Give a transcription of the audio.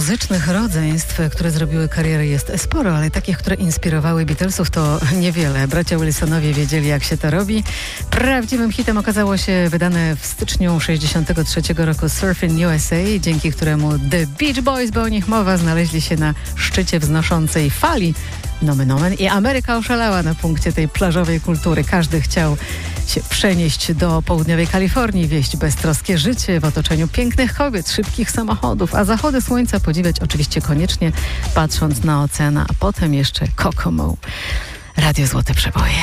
Muzycznych rodzeństw, które zrobiły karierę, jest sporo, ale takich, które inspirowały Beatlesów, to niewiele. Bracia Wilsonowie wiedzieli, jak się to robi. Prawdziwym hitem okazało się wydane w styczniu 1963 roku Surfin' USA, dzięki któremu The Beach Boys, bo o nich mowa, znaleźli się na szczycie wznoszącej fali. Nomen omen. I Ameryka oszalała na punkcie tej plażowej kultury. Każdy chciał się przenieść do południowej Kalifornii, wieść beztroskie życie w otoczeniu pięknych kobiet, szybkich samochodów, a zachody słońca podziwiać oczywiście koniecznie patrząc na ocean, a potem jeszcze Kokomo. Radio Złote Przeboje.